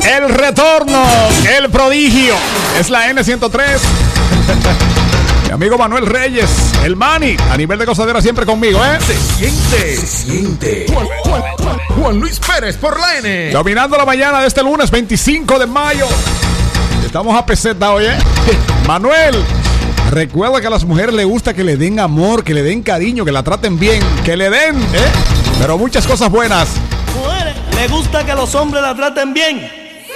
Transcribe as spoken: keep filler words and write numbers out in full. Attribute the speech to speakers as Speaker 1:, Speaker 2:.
Speaker 1: El retorno, el prodigio. Es la N ciento tres. Mi amigo Manuel Reyes, el Manny, a nivel de gozadera siempre conmigo, ¿eh?
Speaker 2: Se siente, se siente. Juan, Juan, Juan, Juan Luis Pérez por la N.
Speaker 1: Dominando la mañana de este lunes veinticinco de mayo. Estamos a peseta hoy, ¿eh? Manuel, recuerda que a las mujeres les gusta que le den amor, que le den cariño, que la traten bien, que le den, ¿eh? Pero muchas cosas buenas.
Speaker 3: Mujeres, le gusta que los hombres la traten bien.